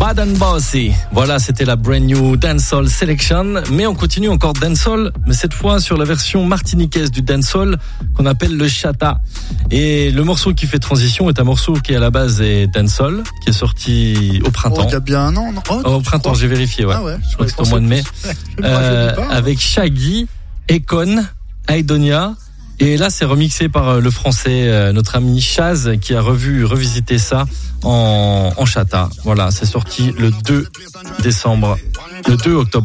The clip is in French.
Bad and Bossy. Voilà, c'était la brand new Dancehall Selection. Mais on continue encore Dancehall, mais cette fois sur la version martiniquaise du Dancehall qu'on appelle le Chata. Et le morceau qui fait transition est un morceau qui à la base est Dancehall, qui est sorti au printemps. Il y a bien un an, non? Au printemps, j'ai vérifié, ouais. Ah ouais, je crois que c'était au mois de mai. Avec Shaggy, Akon, Aidonia. Et là, c'est remixé par le français, notre ami Chaz, qui a revisité ça en Chata. Voilà, c'est sorti le 2 octobre.